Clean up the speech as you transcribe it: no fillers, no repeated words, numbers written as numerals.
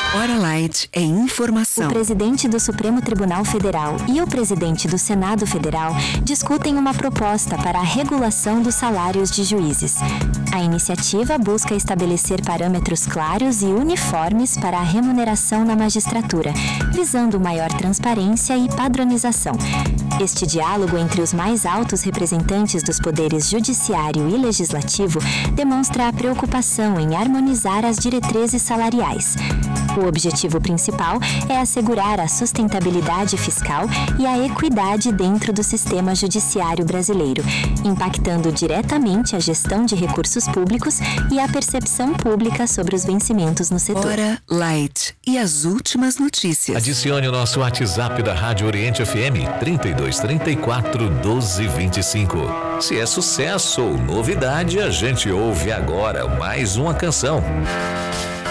Hora Light é informação. O presidente do Supremo Tribunal Federal e o presidente do Senado Federal discutem uma proposta para a regulação dos salários de juízes. A iniciativa busca estabelecer parâmetros claros e uniformes para a remuneração na magistratura, visando maior transparência e padronização. Este diálogo entre os mais altos representantes dos poderes judiciário e legislativo demonstra a preocupação em harmonizar as diretrizes salariais. O objetivo principal é assegurar a sustentabilidade fiscal e a equidade dentro do sistema judiciário brasileiro, impactando diretamente a gestão de recursos públicos e a percepção pública sobre os vencimentos no setor. Hora Light e as últimas notícias. Adicione o nosso WhatsApp da Rádio Oriente FM 3234 1225. Se é sucesso ou novidade, a gente ouve agora mais uma canção.